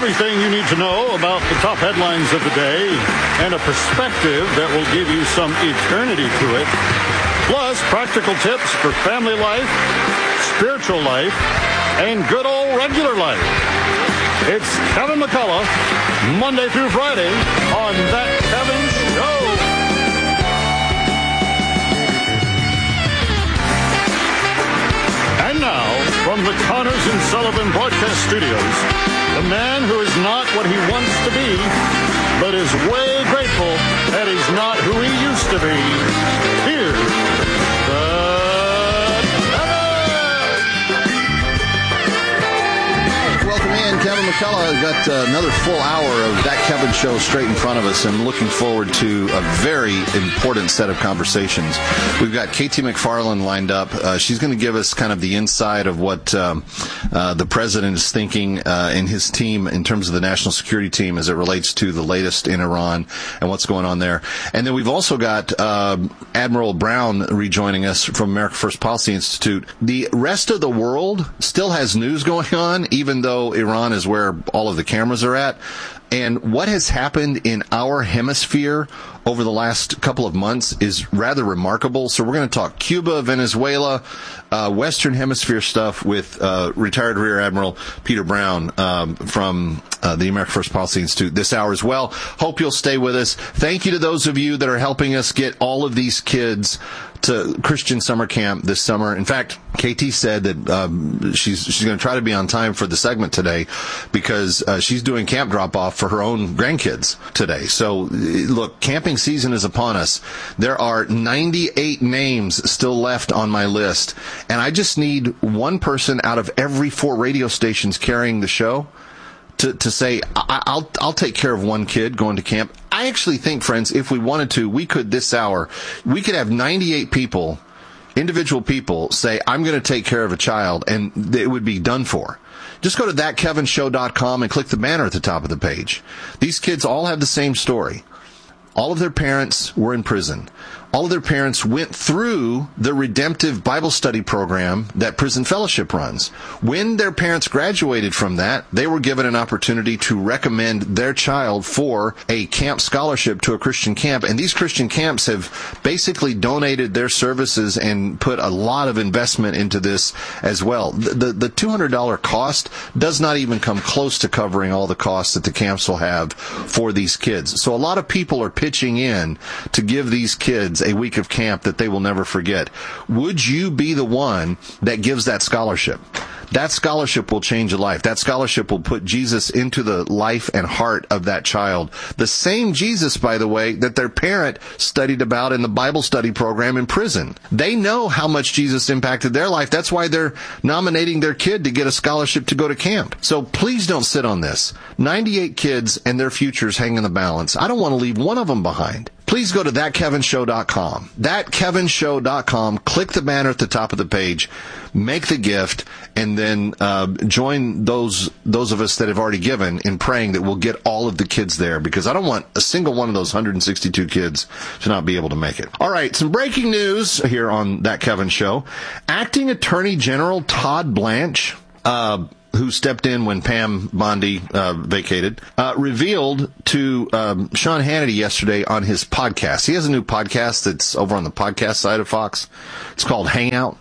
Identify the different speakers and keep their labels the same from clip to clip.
Speaker 1: Everything you need to know about the top headlines of the day and a perspective that will give you some eternity to it. Plus, practical tips for family life, spiritual life, and good old regular life. It's Kevin McCullough, Monday through Friday on That Kevin Show. And now, from the Connors and Sullivan Broadcast Studios, the man who is not what he wants to be, but is way grateful that he's not who he used to be. Here's
Speaker 2: Welcome in, Kevin McCullough. We've got another full hour of That Kevin Show straight in front of us, and looking forward to a very important set of conversations. We've got KT McFarland lined up. She's going to give us kind of the inside of what the president is thinking and his team in terms of the national security team as it relates to the latest in Iran and what's going on there. And then we've also got Admiral Brown rejoining us from America First Policy Institute. The rest of the world still has news going on, even though Iran is where all of the cameras are at. And what has happened in our hemisphere over the last couple of months is rather remarkable. So we're going to talk Cuba, Venezuela, Western Hemisphere stuff with retired Rear Admiral Peter Brown from the America First Policy Institute this hour as well. Hope you'll stay with us. Thank you to those of you that are helping us get all of these kids to Christian summer camp this summer. In fact, KT said that she's going to try to be on time for the segment today because she's doing camp drop-off for her own grandkids today. So, look, camping season is upon us. There are 98 names still left on my list, and I just need one person out of every 4 radio stations carrying the show to say, I'll take care of one kid going to camp. I actually think, friends, if we wanted to, we could this hour, we could have 98 people, individual people, say, I'm going to take care of a child, and it would be done for. Just go to thatkevinshow.com and click the banner at the top of the page. These kids all have the same story. All of their parents were in prison. All of their parents went through the redemptive Bible study program that Prison Fellowship runs. When their parents graduated from that, they were given an opportunity to recommend their child for a camp scholarship to a Christian camp. And these Christian camps have basically donated their services and put a lot of investment into this as well. The $200 cost does not even come close to covering all the costs that the camps will have for these kids. So a lot of people are pitching in to give these kids a week of camp that they will never forget. Would you be the one that gives that scholarship? That scholarship will change a life. That scholarship will put Jesus into the life and heart of that child. The same Jesus, by the way, that their parent studied about in the Bible study program in prison. They know how much Jesus impacted their life. That's why they're nominating their kid to get a scholarship to go to camp. So please don't sit on this. 98 kids and their futures hang in the balance. I don't want to leave one of them behind. Please go to thatkevinshow.com. Thatkevinshow.com. Click the banner at the top of the page. Make the gift, and then join those of us that have already given in praying that we'll get all of the kids there, because I don't want a single one of those 162 kids to not be able to make it. All right, some breaking news here on That Kevin Show. Acting Attorney General Todd Blanche, who stepped in when Pam Bondi vacated, revealed to Sean Hannity yesterday on his podcast. He has a new podcast that's over on the podcast side of Fox. It's called Hangout.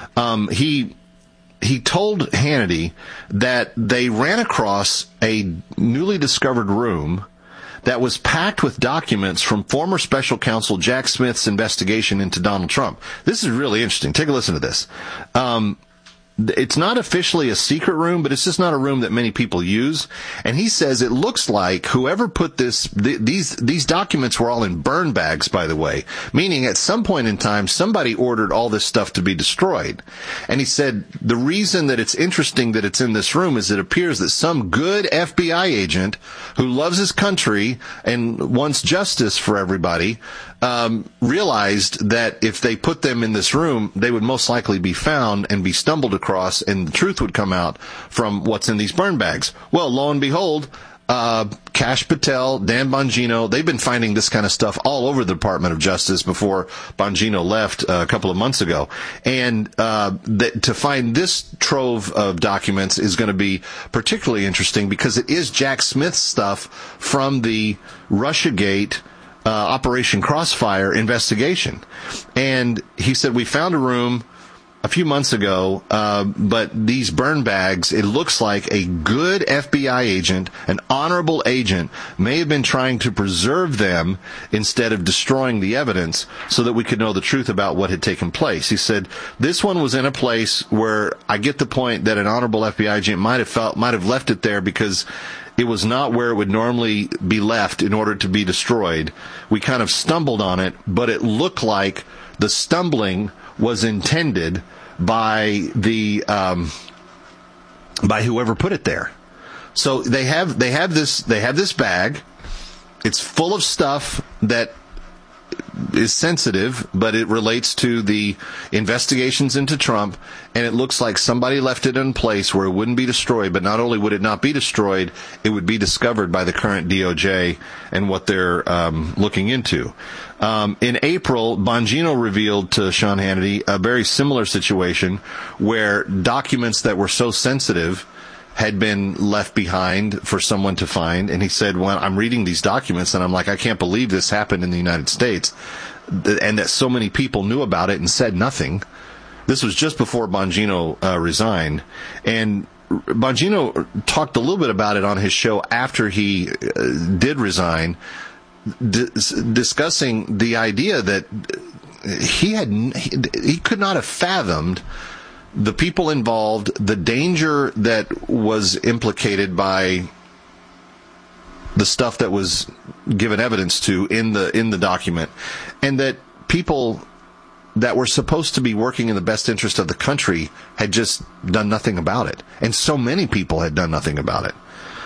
Speaker 2: He told Hannity that they ran across a newly discovered room that was packed with documents from former special counsel Jack Smith's investigation into Donald Trump. This is really interesting. Take a listen to this. It's not officially a secret room, but it's just not a room that many people use. And he says it looks like whoever put these documents were all in burn bags, by the way, meaning at some point in time, somebody ordered all this stuff to be destroyed. And he said the reason that it's interesting that it's in this room is it appears that some good FBI agent who loves his country and wants justice for everybody realized that if they put them in this room, they would most likely be found and be stumbled across, and the truth would come out from what's in these burn bags. Well, lo and behold, Kash Patel, Dan Bongino, they've been finding this kind of stuff all over the Department of Justice before Bongino left a couple of months ago. And to find this trove of documents is going to be particularly interesting because it is Jack Smith's stuff from the Russiagate Operation Crossfire investigation. And he said, we found a room a few months ago, but these burn bags, it looks like a good FBI agent, an honorable agent, may have been trying to preserve them instead of destroying the evidence so that we could know the truth about what had taken place. He said, this one was in a place where I get the point that an honorable FBI agent might have left it there because it was not where it would normally be left in order to be destroyed. We kind of stumbled on it, but it looked like the stumbling was intended by the by whoever put it there. So they have this bag. It's full of stuff that is sensitive, but it relates to the investigations into Trump, and it looks like somebody left it in place where it wouldn't be destroyed, but not only would it not be destroyed, it would be discovered by the current DOJ and what they're looking into. In April, Bongino revealed to Sean Hannity a very similar situation where documents that were so sensitive had been left behind for someone to find. And he said, well, I'm reading these documents and I'm like, I can't believe this happened in the United States and that so many people knew about it and said nothing. This was just before Bongino resigned. And Bongino talked a little bit about it on his show after he did resign, discussing the idea that he could not have fathomed the people involved, the danger that was implicated by the stuff that was given evidence to in the document, and that people that were supposed to be working in the best interest of the country had just done nothing about it. And so many people had done nothing about it.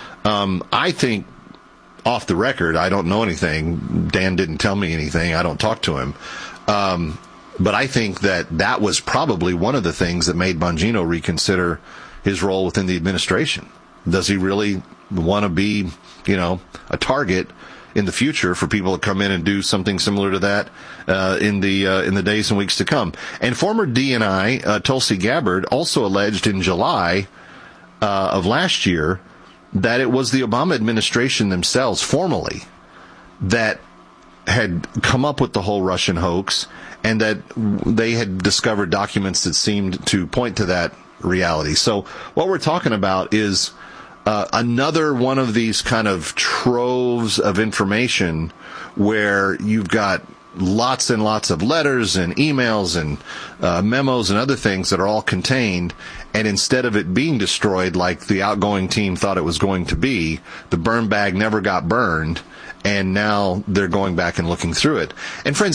Speaker 2: I think, off the record, I don't know anything. Dan didn't tell me anything. I don't talk to him. But I think that was probably one of the things that made Bongino reconsider his role within the administration. Does he really want to be, a target in the future for people to come in and do something similar to that in the days and weeks to come? And former DNI Tulsi Gabbard also alleged in July of last year that it was the Obama administration themselves, formally, that had come up with the whole Russian hoax, and that they had discovered documents that seemed to point to that reality. So what we're talking about is another one of these kind of troves of information where you've got lots and lots of letters and emails and memos and other things that are all contained, and instead of it being destroyed like the outgoing team thought it was going to be, the burn bag never got burned, and now they're going back and looking through it. And friends,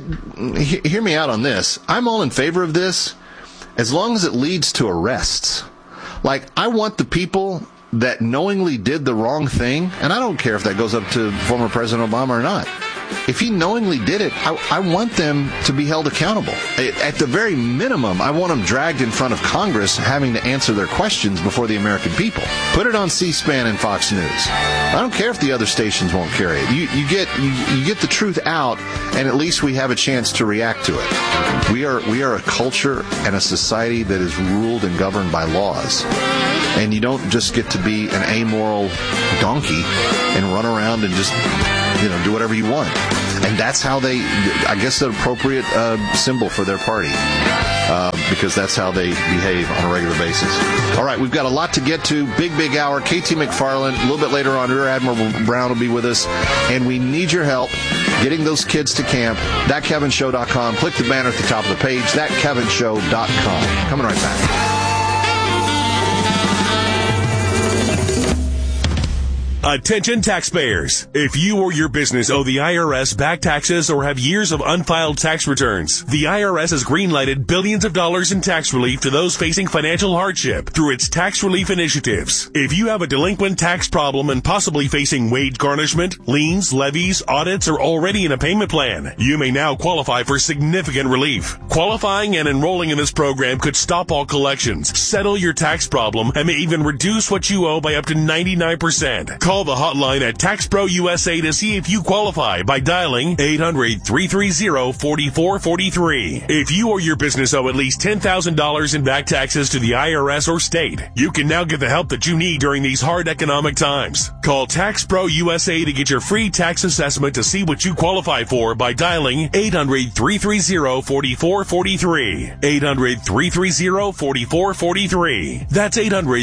Speaker 2: hear me out on this. I'm all in favor of this as long as it leads to arrests. Like, I want the people that knowingly did the wrong thing, and I don't care if that goes up to former President Obama or not. If he knowingly did it, I want them to be held accountable. At the very minimum, I want them dragged in front of Congress having to answer their questions before the American people. Put it on C-SPAN and Fox News. I don't care if the other stations won't carry it. You get the truth out, and at least we have a chance to react to it. We are a culture and a society that is ruled and governed by laws. And you don't just get to be an amoral donkey and run around and just do whatever you want. And that's how they, I guess, the appropriate symbol for their party, because that's how they behave on a regular basis. All right, we've got a lot to get to. Big hour. KT McFarland. A little bit later on, Rear Admiral Brown will be with us. And we need your help getting those kids to camp. ThatKevinShow.com. Click the banner at the top of the page. ThatKevinShow.com. Coming right back.
Speaker 3: Attention taxpayers. If you or your business owe the IRS back taxes or have years of unfiled tax returns, the IRS has greenlighted billions of dollars in tax relief to those facing financial hardship through its tax relief initiatives. If you have a delinquent tax problem and possibly facing wage garnishment, liens, levies, audits, or already in a payment plan, you may now qualify for significant relief. Qualifying and enrolling in this program could stop all collections, settle your tax problem, and may even reduce what you owe by up to 99%. Call Call the hotline at TaxPro USA to see if you qualify by dialing 800-330-4443. If you or your business owe at least $10,000 in back taxes to the IRS or state, you can now get the help that you need during these hard economic times. Call TaxPro USA to get your free tax assessment to see what you qualify for by dialing 800-330-4443. 800-330-4443. That's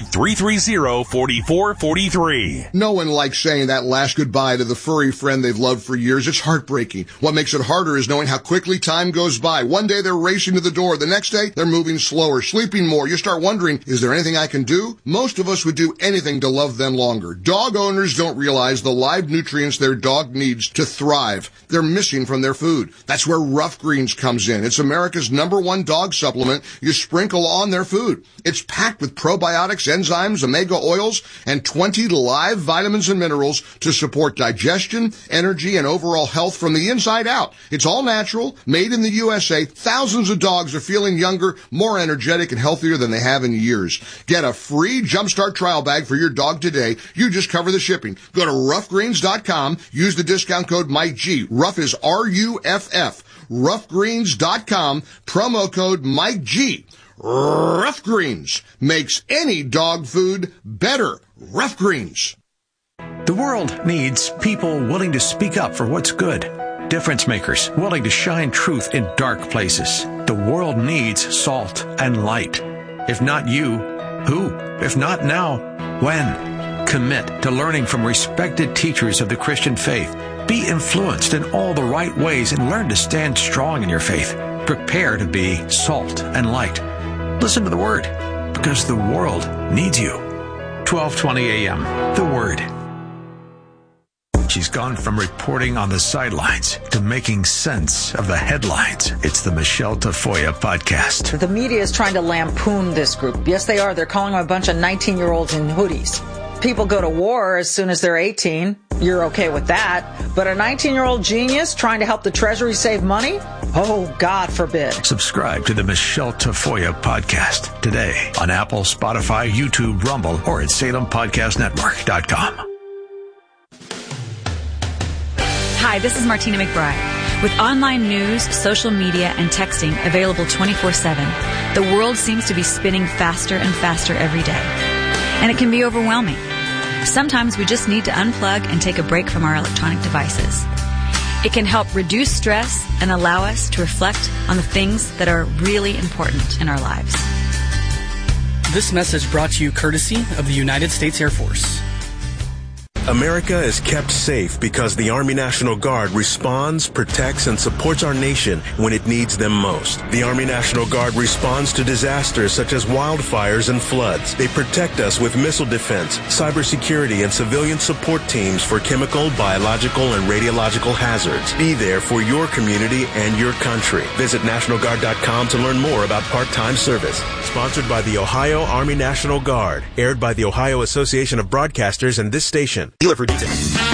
Speaker 3: 800-330-4443.
Speaker 4: No one likes saying that last goodbye to the furry friend they've loved for years. It's heartbreaking. What makes it harder is knowing how quickly time goes by. One day they're racing to the door. The next day they're moving slower, sleeping more. You start wondering, is there anything I can do? Most of us would do anything to love them longer. Dog owners don't realize the live nutrients their dog needs to thrive. They're missing from their food. That's where Rough Greens comes in. It's America's #1 dog supplement you sprinkle on their food. It's packed with probiotics, enzymes, omega oils, and 20 live vitamins and minerals to support digestion, energy, and overall health from the inside out. It's all natural, made in the USA. Thousands of dogs are feeling younger, more energetic, and healthier than they have in years. Get a free Jumpstart trial bag for your dog today. You just cover the shipping. Go to roughgreens.com. Use the discount code MikeG. Rough is RUFF. Roughgreens.com. Promo code MikeG. Rough Greens makes any dog food better. Rough Greens.
Speaker 5: The world needs people willing to speak up for what's good. Difference makers willing to shine truth in dark places. The world needs salt and light. If not you, who? If not now, when? Commit to learning from respected teachers of the Christian faith. Be influenced in all the right ways and learn to stand strong in your faith. Prepare to be salt and light. Listen to the Word, because the world needs you. 12:20 a.m. The Word. She's gone from reporting on the sidelines to making sense of the headlines. It's the Michelle Tafoya podcast.
Speaker 6: The media is trying to lampoon this group. Yes, they are. They're calling them a bunch of 19-year-olds in hoodies. People go to war as soon as they're 18. You're okay with that. But a 19-year-old genius trying to help the Treasury save money? Oh, God forbid.
Speaker 5: Subscribe to the Michelle Tafoya podcast today on Apple, Spotify, YouTube, Rumble, or at SalemPodcastNetwork.com.
Speaker 7: Hi, this is Martina McBride. With online news, social media, and texting available 24/7, the world seems to be spinning faster and faster every day. And it can be overwhelming. Sometimes we just need to unplug and take a break from our electronic devices. It can help reduce stress and allow us to reflect on the things that are really important in our lives.
Speaker 8: This message brought to you courtesy of the United States Air Force.
Speaker 9: America is kept safe because the Army National Guard responds, protects, and supports our nation when it needs them most. The Army National Guard responds to disasters such as wildfires and floods. They protect us with missile defense, cybersecurity, and civilian support teams for chemical, biological, and radiological hazards. Be there for your community and your country. Visit NationalGuard.com to learn more about part-time service. Sponsored by the Ohio Army National Guard. Aired by the Ohio Association of Broadcasters and this station. Dealer for details.